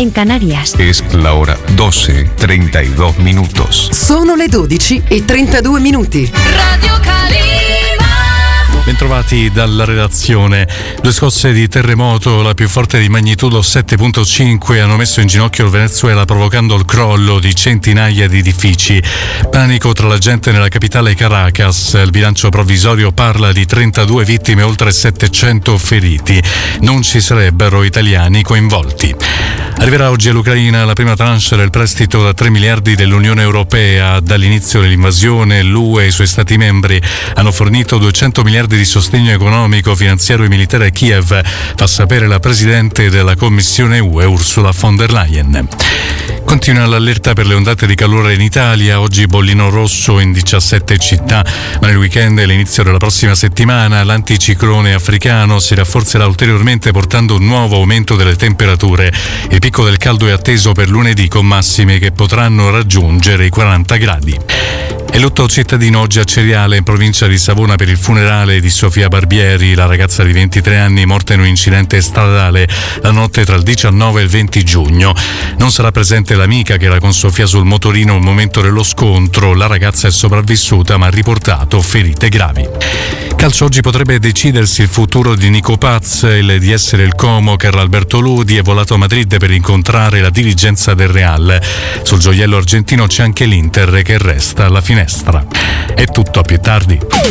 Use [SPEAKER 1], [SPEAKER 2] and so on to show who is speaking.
[SPEAKER 1] en Canarias.
[SPEAKER 2] Es la hora 12:32 minutos.
[SPEAKER 3] Sono le 12:32 minuti.
[SPEAKER 4] Radio Calima.
[SPEAKER 5] Bentrovati dalla redazione. 2 scosse di terremoto, la più forte di magnitudo 7.5, hanno messo in ginocchio il Venezuela, provocando il crollo di centinaia di edifici. Panico tra la gente nella capitale Caracas. Il bilancio provvisorio parla di 32 vittime e oltre 700 feriti. Non ci sarebbero italiani coinvolti. Arriverà oggi all'Ucraina la prima tranche del prestito da 3 miliardi dell'Unione Europea. Dall'inizio dell'invasione l'UE e i suoi Stati membri hanno fornito 200 miliardi di sostegno economico, finanziario e militare a Kiev, fa sapere la Presidente della Commissione UE Ursula von der Leyen. Continua l'allerta per le ondate di calore in Italia, oggi bollino rosso in 17 città, ma nel weekend e all'inizio della prossima settimana l'anticiclone africano si rafforzerà ulteriormente portando un nuovo aumento delle temperature. Il picco del caldo è atteso per lunedì con massime che potranno raggiungere i 40 gradi. E lutto cittadino oggi a Ceriale, in provincia di Savona, per il funerale di Sofia Barbieri, la ragazza di 23 anni morta in un incidente stradale la notte tra il 19 e il 20 giugno. Non sarà presente l'amica che era con Sofia sul motorino al momento dello scontro. La ragazza è sopravvissuta ma ha riportato ferite gravi. Calcio, oggi potrebbe decidersi il futuro di Nico Paz. Il di essere il Como Carlo Alberto Lodi è volato a Madrid per incontrare la dirigenza del Real. Sul gioiello argentino c'è anche l'Inter che resta alla finestra. È tutto, a più tardi.